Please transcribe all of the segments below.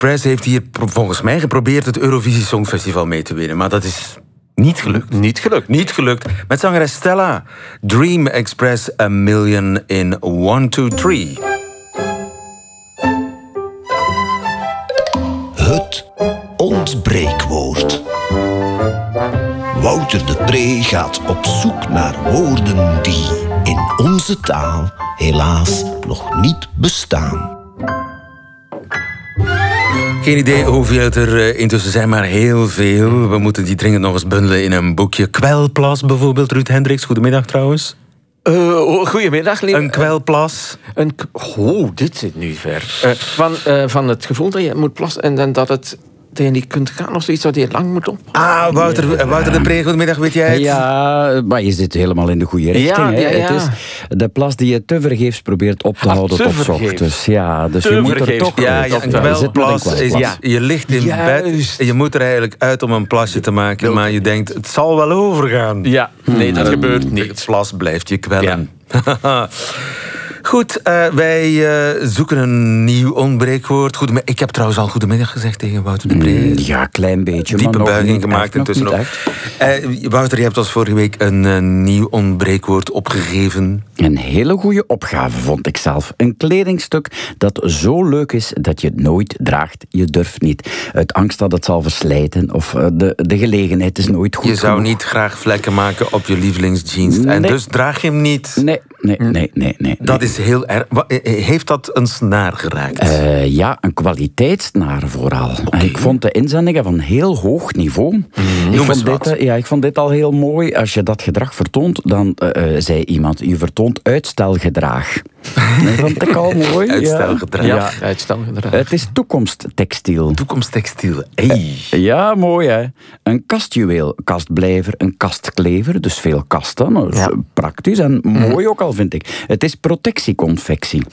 Express heeft hier volgens mij geprobeerd het Eurovisie Songfestival mee te winnen. Maar dat is niet gelukt. Niet gelukt. Met zangeres Stella. Dream Express, a million in 1, 2, 3. Het ontbreekwoord. Wouter de Pre gaat op zoek naar woorden die in onze taal helaas nog niet bestaan. Geen idee hoeveel het er intussen zijn, maar heel veel. We moeten die dringend nog eens bundelen in een boekje. Kwelplas bijvoorbeeld, Ruud Hendricks. Goedemiddag trouwens. Goedemiddag, lieve. Een kwelplas. Dit zit nu ver. Van het gevoel dat je moet plassen en dan dat je niet kunt gaan of zoiets, dat je lang moet op. Wouter de Pre, goedemiddag, weet jij het? Ja, maar je zit helemaal in de goede richting. Ja. Het is de plas die je te vergeefs probeert op te houden tot 's ochtends. Ja, dus je moet er toch... Een kwelplas is... Je ligt in bed en je moet er eigenlijk uit om een plasje te maken, maar je denkt, het zal wel overgaan. Ja, nee, dat gebeurt niet. Het plas blijft je kwellen. Ja. Goed, wij zoeken een nieuw ontbreekwoord. Ik heb trouwens al goedemiddag gezegd tegen Wouter de Pre. Ja, klein beetje. Diepe buiging gemaakt intussen nog. Wouter, je hebt ons vorige week een nieuw ontbreekwoord opgegeven. Een hele goede opgave, vond ik zelf. Een kledingstuk dat zo leuk is dat je het nooit draagt. Je durft niet. Uit angst dat het zal verslijten of de gelegenheid is nooit goed. Je zou niet graag vlekken maken op je lievelingsjeans. Nee. En dus draag je hem niet. Nee. Dat is heel erg. Heeft dat een snaar geraakt? Ja, een kwaliteitssnaar vooral. Okay. Ik vond de inzendingen van heel hoog niveau. Ik vond dit al heel mooi. Als je dat gedrag vertoont, dan zei iemand, je vertoont uitstelgedrag. Dat vond ik al mooi. Uitstelgedrag. Ja, uitstelgedrag. Het is toekomsttextiel. Toekomsttextiel. Hey. Ja, mooi hè. Een kastjuweel, kastblijver, een kastklever. Dus veel kasten. Dat is praktisch en mooi ook al, vind ik. Het is protectieconfectie.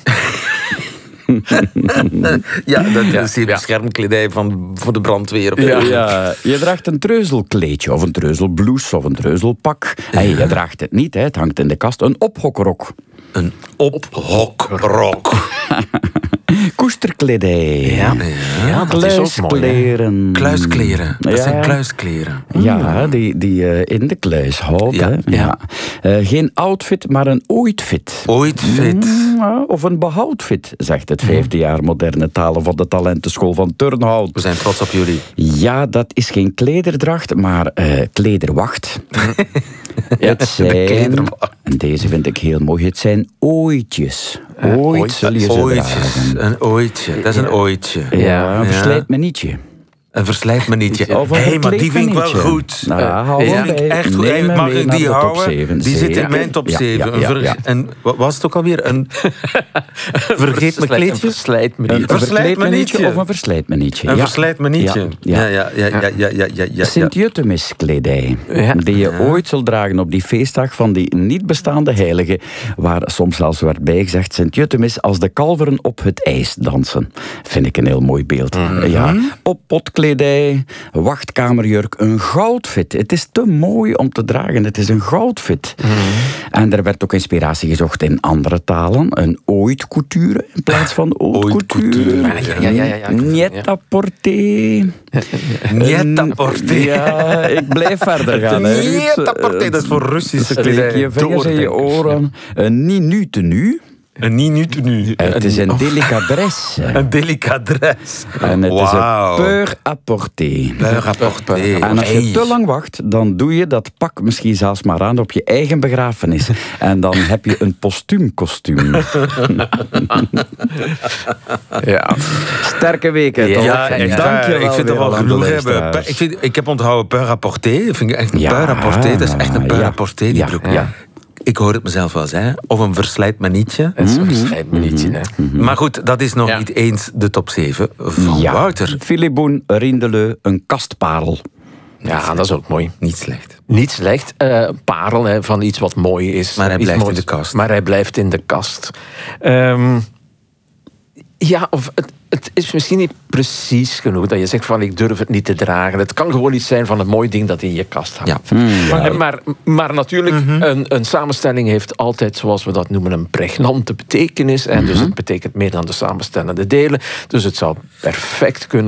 Dat is hier beschermkledij voor de brandweer. Ja, je draagt een treuzelkleedje of een treuzelblouse of een treuzelpak. Hey, je draagt het niet, hè. Het hangt in de kast. Een ophokrok. Een ophokrok. Koesterkledij. Ja, dat is ook mooi. Kluiskleren. Dat zijn kluiskleren. Ja, die in de kluis houden. Ja. Geen outfit, maar een ooitfit. Ooitfit. Of een behoudfit, zegt het 5e jaar moderne talen van de talentenschool van Turnhout. We zijn trots op jullie. Ja, dat is geen klederdracht, maar klederwacht. Het zijn, en deze vind ik heel mooi, het zijn ooitjes. Ooit zul je ze dragen. Een ooitje, dat is een ooitje. Ja, verslijt me nietje. Een verslijt me nietje. Maar die vind ik wel goed. Nou, die vind ik echt goed. Mag ik die houden? Die zit in mijn top 7. En wat was het ook alweer? Een vergeet me kleedje? Een verslijt me nietje. Een verslijt me nietje of een verslijt me nietje. Een verslijt me nietje. Ja. Sint-Jutemis kledij. Die je ooit zult dragen op die feestdag van die niet bestaande heilige, waar soms zelfs werd bijgezegd, Sint-Jutemis als de kalveren op het ijs dansen. Vind ik een heel mooi beeld. Op potkledij, wachtkamerjurk, een goudfit. Het is te mooi om te dragen. Het is een goudfit. En er werd ook inspiratie gezocht in andere talen. Een ooit-couture in plaats van haute-couture. Net-à-porter. Net-à-porter. Ja, ik blijf verder gaan. Net-à-porter, dat is voor Russische kledij. Je vingers in je oren. Een nu-tenue. Een nu. Het is een delicadresse. Een delicadresse. En het is een peur-à-porter. En als je te lang wacht, dan doe je dat pak misschien zelfs maar aan op je eigen begrafenis. En dan heb je een postuum kostuum. Sterke weken, toch? Ja, dank je wel. Ik vind het wel genoeg hebben. Ik heb onthouden peur-à-porter. Dat vind ik echt een peur-à-porter. Dat is echt een peur-à-porter, die broek. Ik hoor het mezelf wel zeggen. Of een verslijt me nietje. Een verslijt me nietje, hè. Maar goed, dat is nog niet eens de top 7 van Wouter. Philiboen Rindeleu, een kastparel. Ja, dat is ook mooi. Niet slecht. Niet slecht. Parel van iets wat mooi is. Maar hij blijft in de kast. het is misschien niet precies genoeg dat je zegt van ik durf het niet te dragen. Het kan gewoon iets zijn van een mooi ding dat in je kast hangt. Maar natuurlijk, een samenstelling heeft altijd, zoals we dat noemen, een pregnante betekenis. En dus het betekent meer dan de samenstellende delen. Dus het zou perfect kunnen